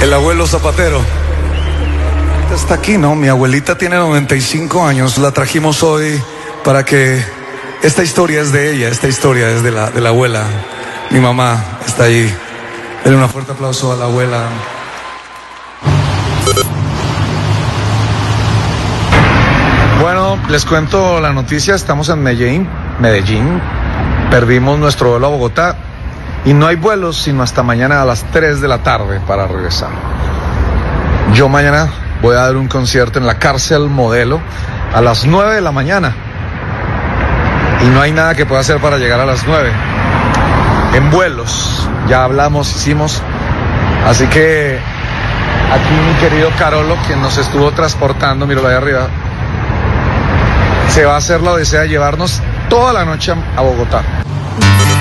El abuelo Zapatero está aquí, ¿no? Mi abuelita tiene 95 años. La trajimos hoy para que... Esta historia es de ella, esta historia es de la abuela. Mi mamá está ahí. Denle un fuerte aplauso a la abuela. Bueno, les cuento la noticia. Estamos en Medellín. Perdimos nuestro vuelo a Bogotá y no hay vuelos sino hasta mañana a las 3 de la tarde para regresar. Yo mañana voy a dar un concierto en la Cárcel Modelo a las 9 de la mañana y no hay nada que pueda hacer para llegar a las 9 en vuelos. Ya hablamos, hicimos, así que aquí mi querido Carolo, quien nos estuvo transportando, míralo ahí arriba, se va a hacer la odisea de llevarnos toda la noche a Bogotá.